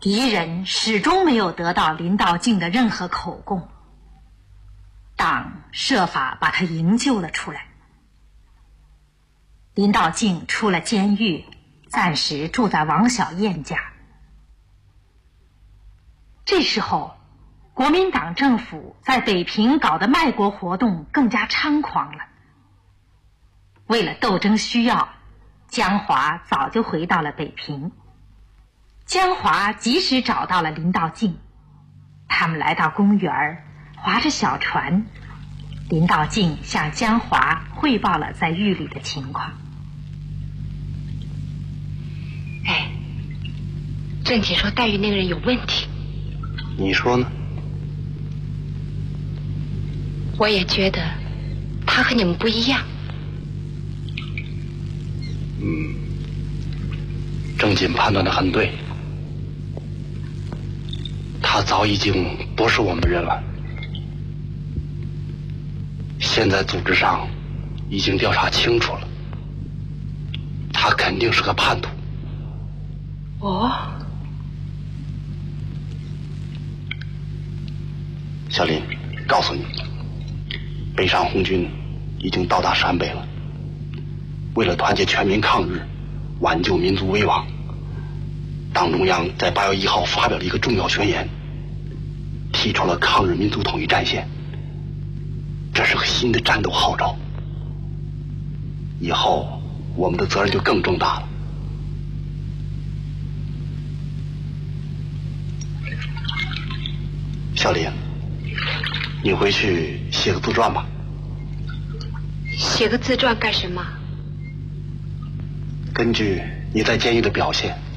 敌人始终没有得到林道静的任何口供，党设法把他营救了出来。林道静出了监狱，暂时住在王小燕家。这时候，国民党政府在北平搞的卖国活动更加猖狂了。为了斗争需要，江华早就回到了北平。江华及时找到了林道静，他们来到公园，划着小船。林道静向江华汇报了在狱里的情况。 哎，郑姐说黛玉那个人有问题， 你说呢？ 我也觉得他和你们不一样。 郑瑾判断得很对，他早已经不是我们人了。现在组织上已经调查清楚了，他肯定是个叛徒。 哦， 小林，告诉你，北上红军已经到达陕北了。为了团结全民抗日，挽救民族危亡，党中央在8月1号发表了一个重要宣言，提出了抗日民族统一战线。这是个新的战斗号召，以后我们的责任就更重大了。小林，你回去写个自传吧。 写个自传干什么？ 根据你在监狱的表现，